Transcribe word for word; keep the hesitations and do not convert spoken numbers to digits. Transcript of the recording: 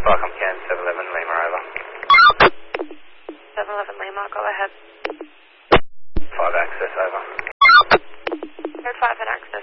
Welcome, Ken. seven eleven Lima, over. seven eleven Lima, go ahead. five access, over. Third five and access.